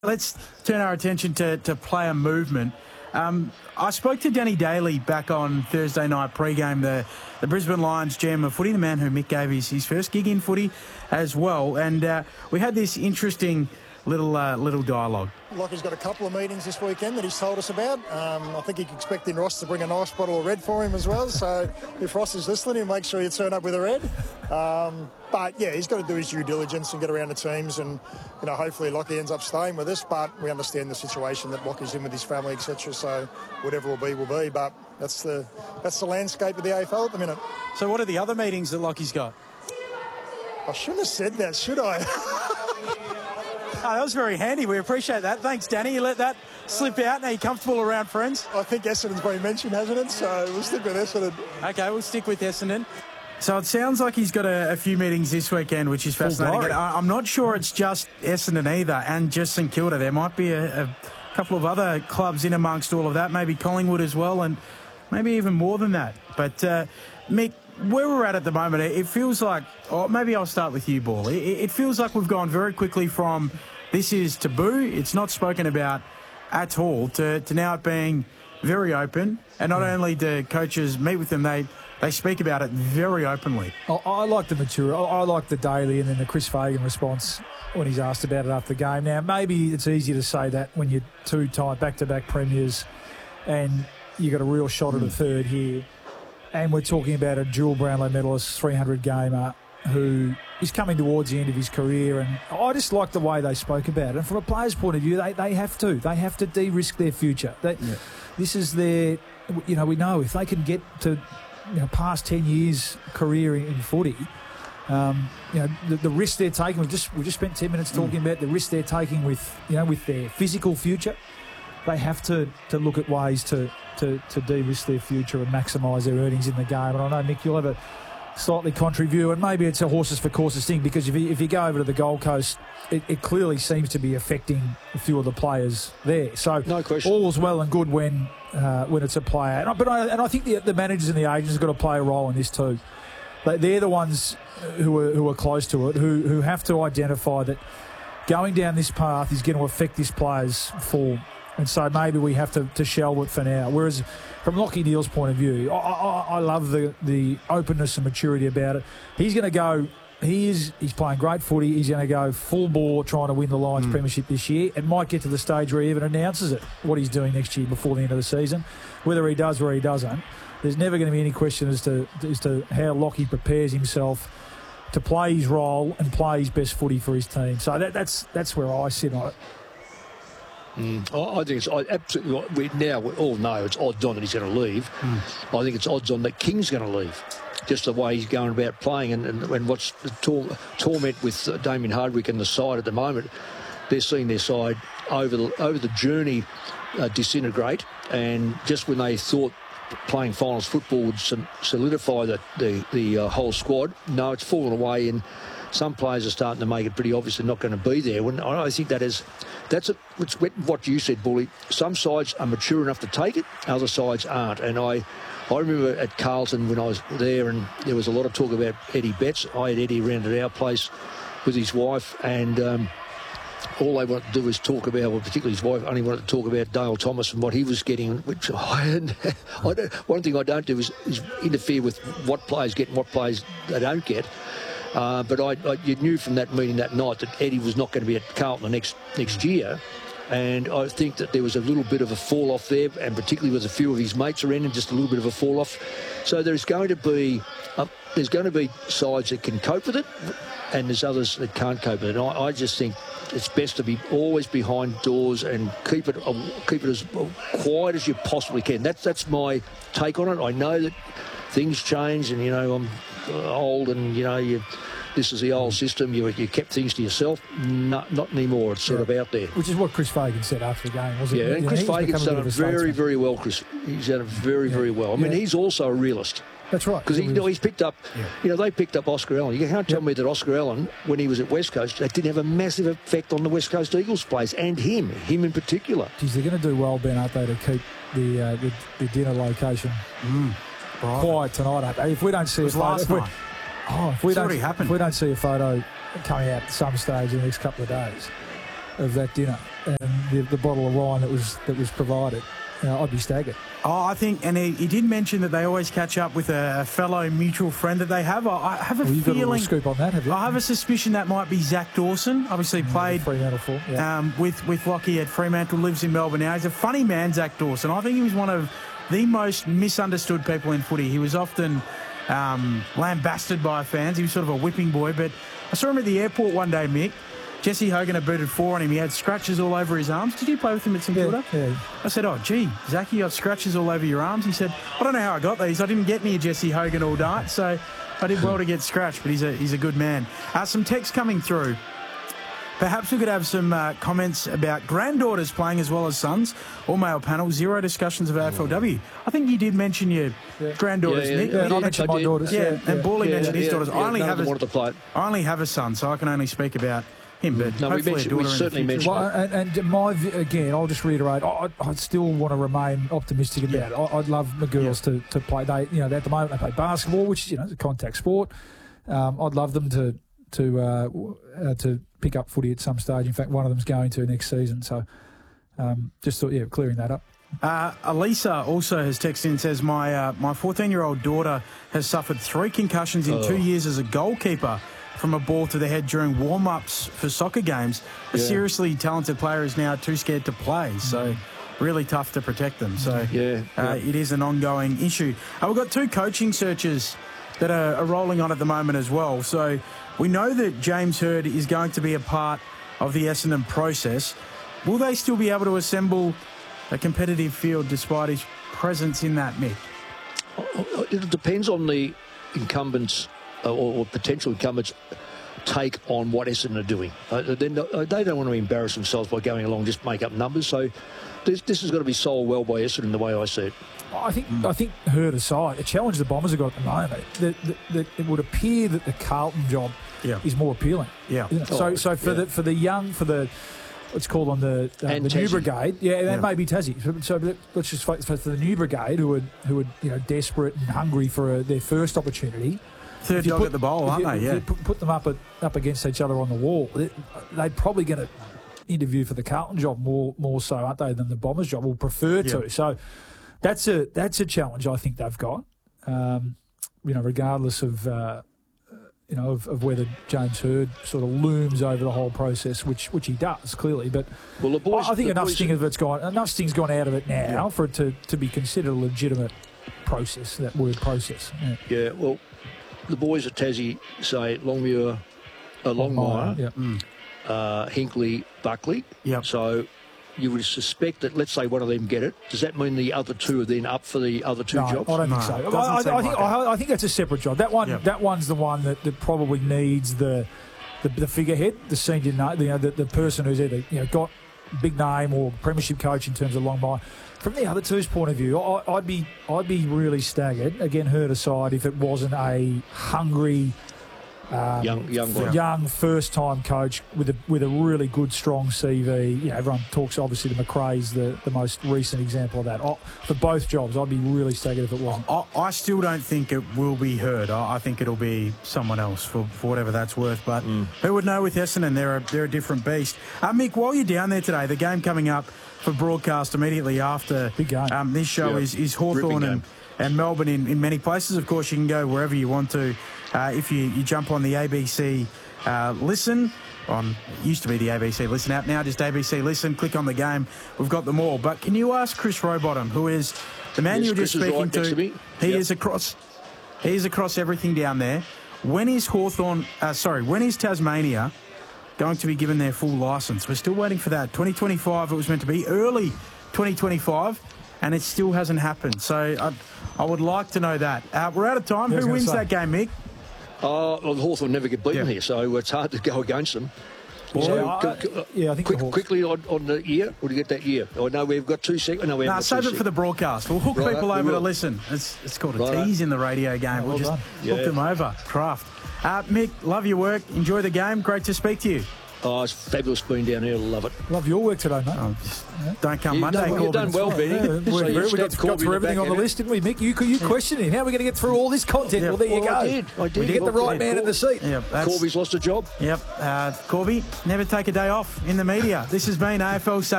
Let's turn our attention to player movement. I spoke to Danny Daly back on Thursday night pre-game, the Brisbane Lions GM of footy, the man who Mick gave his first gig in footy as well. And we had this interesting little dialogue. Lockie's got a couple of meetings this weekend that he's told us about. I think he's expecting Ross to bring a nice bottle of red for him as well. So if Ross is listening, he'll make sure you turn up with a red. But yeah, he's got to do his due diligence and get around the teams, and hopefully Lockie ends up staying with us. But we understand the situation that Lockie's in with his family, etc. So whatever will be, will be. But that's the landscape of the AFL at the minute. So what are the other meetings that Lockie's got? I shouldn't have said that, should I? Oh, that was very handy. We appreciate that. Thanks, Danny. You let that slip out. Now you're comfortable around friends? I think Essendon's been mentioned, hasn't it? So we'll stick with Essendon. Okay, we'll stick with Essendon. So it sounds like he's got a few meetings this weekend, which is fascinating. I'm not sure it's just Essendon either, and just St Kilda. There might be a couple of other clubs in amongst all of that, maybe Collingwood as well, and maybe even more than that. But, Mick, where we're at the moment, it feels like, or maybe I'll start with you, Ball. It feels like we've gone very quickly from this is taboo, it's not spoken about at all, to now it being very open. And not only do coaches meet with them, they speak about it very openly. I like the mature. I like the Daly and then the Chris Fagan response when he's asked about it after the game. Now, maybe it's easier to say that when you're two-time back-to-back premiers and you got a real shot at a third here. And we're talking about a dual Brownlow medalist, 300-gamer, who is coming towards the end of his career. And I just like the way they spoke about it. And from a player's point of view, they have to. They have to de-risk their future. This is their... we know if they can get to past 10 years career in footy, the risk they're taking. We just spent 10 minutes talking about the risk they're taking with their physical future. They have to look at ways to de-risk their future and maximise their earnings in the game. And I know, Mick, you'll have a slightly contrary view, and maybe it's a horses for courses thing, because if you go over to the Gold Coast, it clearly seems to be affecting a few of the players there. So no question. All's well and good when it's a player. And I think the managers and the agents have got to play a role in this too. They're the ones who are close to it, who have to identify that going down this path is going to affect this player's form. And so maybe we have to shelve it for now. Whereas from Lachie Neale's point of view, I love the openness and maturity about it. He's going to go... He's playing great footy. He's going to go full bore trying to win the Lions premiership this year. It might get to the stage where he even announces it, what he's doing next year before the end of the season. Whether he does or he doesn't, there's never going to be any question as to how Lachie prepares himself to play his role and play his best footy for his team. So that's where I sit on it. I think it's absolutely... we all know it's odds on that he's going to leave. I think it's odds on that King's going to leave. Just the way he's going about playing and what's the torment with Damien Hardwick and the side at the moment. They're seeing their side over the journey disintegrate, and just when they thought playing finals football would solidify the whole squad, no, it's fallen away, and some players are starting to make it pretty obvious they're not going to be there. When I think that's what you said, Bully. Some sides are mature enough to take it, other sides aren't, and I remember at Carlton when I was there, and there was a lot of talk about Eddie Betts. I had Eddie around at our place with his wife, and all they wanted to do was talk about, well, particularly his wife, only wanted to talk about Dale Thomas and what he was getting, which one thing I don't do is interfere with what players get and what players they don't get. But you knew from that meeting that night that Eddie was not going to be at Carlton the next year. And I think that there was a little bit of a fall-off there, and particularly with a few of his mates around him, just a little bit of a fall-off. So there's going to be sides that can cope with it, and there's others that can't cope with it. And I just think it's best to be always behind doors and keep it as quiet as you possibly can. That's my take on it. I know that things change, and I'm old, and this is the old system. You kept things to yourself. Not anymore. It's sort of out there. Which is what Chris Fagan said after the game, wasn't it? Yeah, and Chris Fagan's done it very, very well, Chris. He's done it very, very well. I mean, he's also a realist. That's right. Because he's picked up, they picked up Oscar Allen. You can't tell me that Oscar Allen, when he was at West Coast, that didn't have a massive effect on the West Coast Eagles players, and him in particular. Geez, they're going to do well, Ben, aren't they, to keep the dinner location quiet tonight, aren't they? If we don't see it last night. If we don't see a photo coming out at some stage in the next couple of days, of that dinner and the bottle of wine that was provided, I'd be staggered. Oh, I think, and he did mention that they always catch up with a fellow mutual friend that they have. I have a you've got a little feeling. scoop on that, have you? I have a suspicion that might be Zach Dawson. Obviously played Fremantle with Lockie at Fremantle, lives in Melbourne now. He's a funny man, Zach Dawson. I think he was one of the most misunderstood people in footy. He was often lambasted by fans. He was sort of a whipping boy, but I saw him at the airport one day, Mick. Jesse Hogan had booted 4 on him. He had scratches all over his arms. Did you play with him at St Kilda? Yeah. I said, oh, gee, Zach, you got scratches all over your arms? He said, I don't know how I got these. I didn't get near Jesse Hogan all night, so I did well to get scratched, but he's a good man. Some text coming through. Perhaps we could have some comments about granddaughters playing as well as sons. All male panel, 0 discussions of AFLW. I think you did mention your granddaughters, Nick. Yeah, I mentioned my daughters. Yeah, and Bawley mentioned his daughters. I only have a son, so I can only speak about him. But no, we certainly mentioned. Well, and again, I'll just reiterate. I still want to remain optimistic about it. I'd love my girls to play. They, at the moment they play basketball, which is a contact sport. I'd love them to pick up footy at some stage. In fact, one of them's going to next season. So just thought, clearing that up. Elisa also has texted in and says, my 14-year-old daughter has suffered 3 concussions in 2 years as a goalkeeper from a ball to the head during warm-ups for soccer games. A seriously talented player is now too scared to play, so really tough to protect them. So it is an ongoing issue. We've got 2 coaching searches that are rolling on at the moment as well. So we know that James Hird is going to be a part of the Essendon process. Will they still be able to assemble a competitive field despite his presence in that mix? It depends on the incumbents or potential incumbents' take on what Essendon are doing. They don't want to embarrass themselves by going along and just make up numbers. So this has got to be sold well by Essendon the way I see it. I think Hird aside, the challenge the Bombers have got at the moment, that it would appear that the Carlton job is more appealing. Yeah. So for the young, let's call them the new brigade. That may be Tassie. So let's just focus for the new brigade who are desperate and hungry for their first opportunity. Third dog at the bowl, aren't they? If you put them up against each other on the wall, they're probably going to interview for the Carlton job more so, aren't they, than the Bombers job? Will prefer to. So that's a challenge I think they've got. Regardless of whether James Hird sort of looms over the whole process, which he does clearly. But I think enough sting's gone out of it now for it to be considered a legitimate process. That word process. Yeah. Well, the boys at Tassie say Longmire, Hinkley, Buckley. Yep. So you would suspect that, let's say one of them get it. Does that mean the other 2 are then up for the other 2 jobs? I don't think so. I think that's a separate job. That one's the one that probably needs the figurehead, the senior, the person who's either got big name or premiership coach in terms of Longmire. From the other 2's point of view, I'd be really staggered. Again, Hird aside, if it wasn't a hungry, young first-time coach with a really good, strong CV. Everyone talks obviously the McRae's the most recent example of that. For both jobs, I'd be really staggered if it wasn't. I still don't think it will be Hird. I think it'll be someone else for whatever that's worth. But who would know with Essendon? They're a different beast. Mick, while you're down there today, the game coming up for broadcast immediately after this show is Hawthorn and Melbourne in many places. Of course, you can go wherever you want to. If you jump on the ABC Listen, used to be the ABC Listen app, now just ABC Listen, click on the game. We've got them all. But can you ask Chris Rowbottom, who is the man you were just speaking to? He is across everything down there. When is Tasmania going to be given their full licence? We're still waiting for that. 2025, it was meant to be early 2025, and it still hasn't happened. So I would like to know that. We're out of time. Who wins that game, Mick? Hawthorn never get beaten here, so it's hard to go against them. I think quickly on the year. What do you get that year? Oh no, we've got 2 seconds. No, save it for the broadcast. We'll hook people over to listen. It's called a tease in the radio game. We'll just hook them over. Craft. Mick, love your work. Enjoy the game. Great to speak to you. Oh, it's fabulous being down here. Love it. Love your work today, mate. Oh, Don't come Monday. You've done well, Benny. We got through everything on the list, didn't we, Mick? You questioned him. How are we going to get through all this content? Well, there you go. I did. We get the right man in the seat. Yep, Corby's lost a job. Yep. Corby, never take a day off in the media. This has been AFL Saturday.